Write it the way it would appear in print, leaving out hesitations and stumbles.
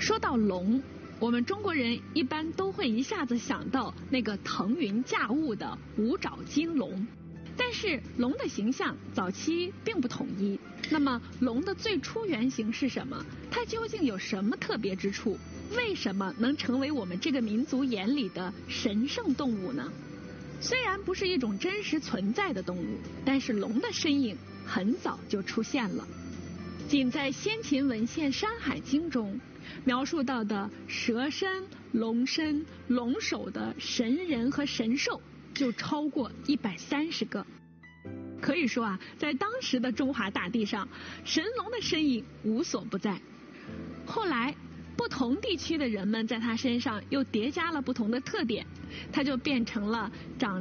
说到龙，我们中国人一般都会一下子想到那个腾云驾雾的五爪金龙。但是龙的形象早期并不统一。那么龙的最初原型是什么？它究竟有什么特别之处？为什么能成为我们这个民族眼里的神圣动物呢？虽然不是一种真实存在的动物，但是龙的身影很早就出现了。仅在先秦文献《山海经》中描述到的蛇身、龙身、龙首的神人和神兽就超过130个。可以说在当时的中华大地上，神龙的身影无所不在。后来不同地区的人们在它身上又叠加了不同的特点，它就变成了长